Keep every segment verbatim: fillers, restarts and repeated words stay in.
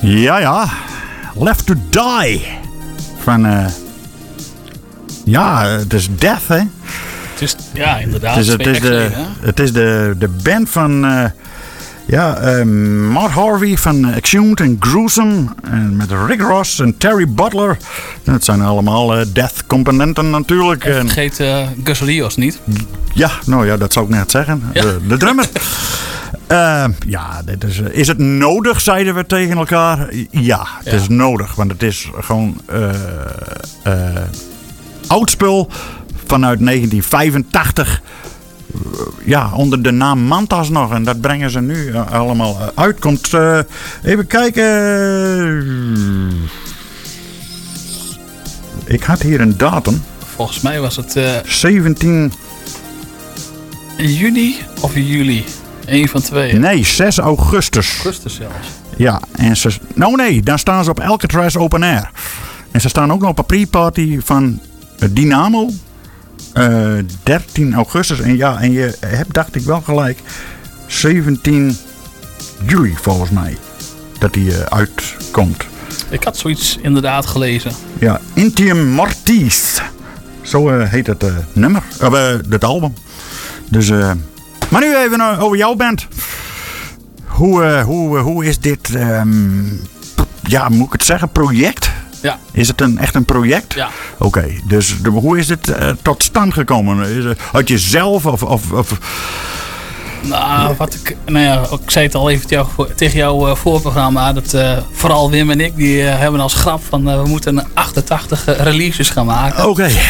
Ja, ja. Left to Die. Van... Uh, ja, het is Death, hè? Het is, ja, inderdaad. Het is, het is, de, het is de, de band van... Uh, ja, uh, Matt Harvey van Exhumed en Gruesome. En met Rick Ross en Terry Butler. Dat zijn allemaal uh, Death-componenten natuurlijk. En vergeet uh, Gus Rios niet. Ja, nou ja, dat zou ik net zeggen. Ja. De, de drummer. Uh, ja, dit is, is het nodig, zeiden we tegen elkaar? Ja, het ja. is nodig. Want het is gewoon uh, uh, oud spul vanuit negentien vijfentachtig. Uh, ja, onder de naam Mantas nog. En dat brengen ze nu uh, allemaal uit. Komt, uh, even kijken. Ik had hier een datum. Volgens mij was het... Uh, zeventien juni of juli? Eén van twee. Nee, zes augustus. Augustus zelfs. Ja, en ze... Nou nee, dan staan ze op Alcatraz Open Air. En ze staan ook nog op een pre-party van Dynamo. Uh, dertien augustus. En ja, en je hebt, dacht ik wel gelijk, zeventien juli volgens mij. Dat die uh, uitkomt. Ik had zoiets inderdaad gelezen. Ja, Intium Mortis. Zo uh, heet het uh, nummer. Of uh, het album. Dus... Uh, Maar nu even over jouw band. Hoe, uh, hoe, uh, hoe is dit, um, ja, moet ik het zeggen, project? Ja. Is het een, echt een project? Ja. Oké, okay, dus de, hoe is dit uh, tot stand gekomen? Is het uit jezelf of... of, of Nou, wat ik, nou ja, ik zei het al even tegen, jou, tegen jouw uh, voorprogramma. Dat uh, vooral Wim en ik, die uh, hebben als grap van uh, we moeten achtentachtig uh, releases gaan maken. Oké. Okay.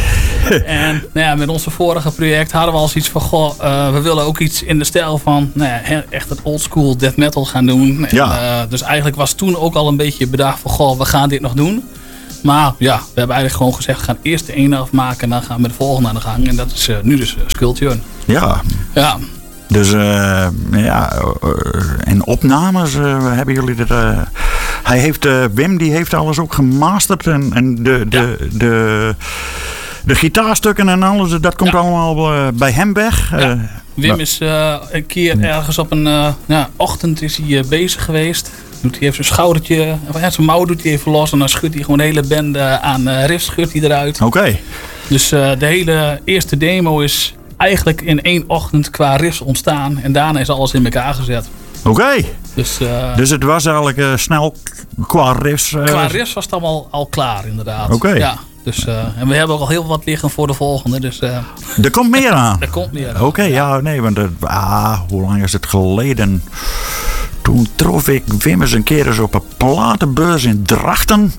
En nou ja, met onze vorige project hadden we al zoiets van, goh, uh, we willen ook iets in de stijl van, nou ja, echt het old school death metal gaan doen. En, ja. uh, dus eigenlijk was toen ook al een beetje bedacht van, goh, we gaan dit nog doen. Maar ja, we hebben eigenlijk gewoon gezegd, we gaan eerst de ene afmaken en dan gaan we met de volgende aan de gang. En dat is uh, nu dus uh, Sculpture. Ja. Ja. Dus uh, ja, uh, en opnames, uh, hebben jullie dat? Uh, hij heeft, uh, Wim die heeft alles ook gemasterd en, en de, de, ja. de, de gitaarstukken en alles, dat komt ja. allemaal uh, bij hem weg. Ja. Uh, Wim nou. is uh, een keer ergens op een uh, ja, ochtend is hij uh, bezig geweest. Doet hij even zijn schoudertje, ja, zijn mouw doet hij even los en dan schudt hij gewoon de hele band uh, aan uh, riffs schudt hij eruit. Oké. Okay. Dus uh, de hele eerste demo is eigenlijk in één ochtend qua riffs ontstaan. En daarna is alles in elkaar gezet. Oké. Okay. Dus, uh, dus het was eigenlijk uh, snel qua riffs. Uh, qua riffs was het allemaal al klaar inderdaad. Oké. Okay. Ja, dus, uh, en we hebben ook al heel wat liggen voor de volgende. Dus, uh, er komt meer aan. Er komt meer aan. Oké, okay, ja. ja, nee, want uh, ah, hoe lang is het geleden? Toen trof ik Wim eens een keer eens op een platenbeurs in Drachten.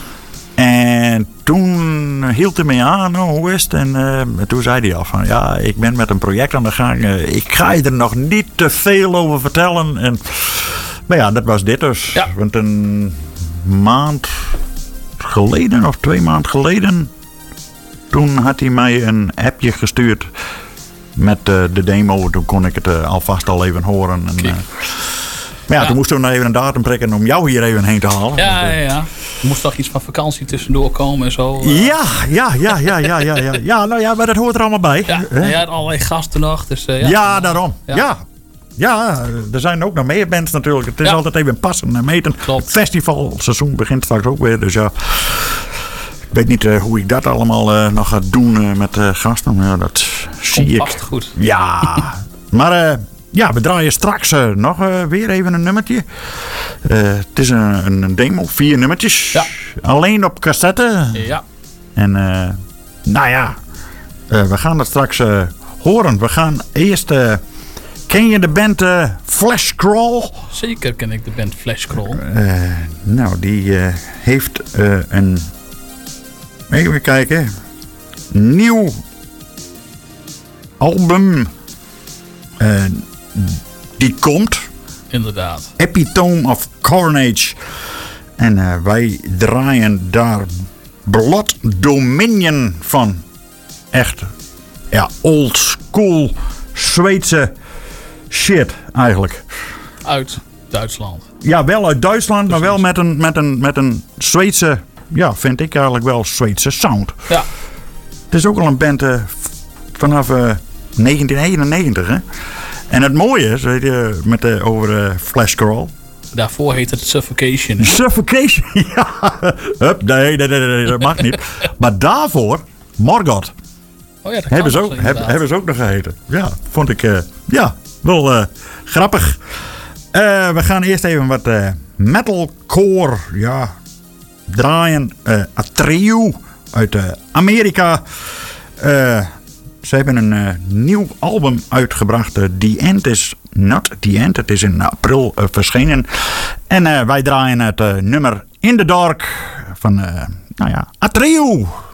En toen hield hij me aan, oh, hoe is het? En uh, toen zei hij al van, ja, ik ben met een project aan de gang. Uh, ik ga je er nog niet te veel over vertellen. En, maar ja, dat was dit dus. Ja. Want een maand geleden of twee maanden geleden, toen had hij mij een appje gestuurd met uh, de demo. Toen kon ik het uh, alvast al even horen. En, uh, maar ja, ja, toen moesten we nog even een datum prikken om jou hier even heen te halen. Ja, ja, ja. Er moest toch iets van vakantie tussendoor komen en zo. Uh. Ja, ja, ja, ja, ja, ja, ja. Ja, nou ja, maar dat hoort er allemaal bij. Ja, en jij had allerlei gasten nog. Dus, uh, ja, ja, daarom. Ja. ja. Ja, er zijn ook nog meer bands natuurlijk. Het is ja. altijd even passen en meten. Klopt. Het festivalseizoen begint straks ook weer. Dus ja, ik weet niet uh, hoe ik dat allemaal uh, nog ga doen uh, met uh, gasten. Ja, dat zie ik. Past goed. Ja, maar... Uh, Ja, we draaien straks uh, nog uh, weer even een nummertje. Uh, het is een, een demo, vier nummertjes. Ja. Alleen op cassette. Ja. En uh, nou ja, uh, we gaan dat straks uh, horen. We gaan eerst... Uh, ken je de band uh, Fleshcrawl? Zeker ken ik de band Fleshcrawl. Uh, nou, die uh, heeft uh, een... Even kijken. Nieuw album... Uh, die komt. Inderdaad. Epitome of Carnage. En uh, wij draaien daar Blood Dominion van. Echt, ja, old school Zweedse shit eigenlijk. Uit Duitsland. Ja, wel uit Duitsland, Precies. maar wel met een, met, een, met een Zweedse, ja, vind ik eigenlijk wel Zweedse sound. Ja. Het is ook al een band uh, vanaf... Uh, negentien eenennegentig, hè? En het mooie is, weet je, met de, over uh, Fleshcrawl. Daarvoor heette het Suffocation. Hè? Suffocation, ja. Hup, nee, nee, nee, nee, dat mag niet. Maar daarvoor, Morgoth. Oh ja, dat Hebben ze, kan ook, nog, hebben, hebben ze ook nog geheten. Ja, vond ik uh, ja, wel uh, grappig. Uh, we gaan eerst even wat uh, metalcore ja, draaien. Uh, Atreyu uit uh, Amerika. Uh, ze hebben een uh, nieuw album uitgebracht. Uh, The End is Not The End. Het is in april uh, verschenen. En uh, wij draaien het uh, nummer In The Dark van uh, nou ja, Atreyu.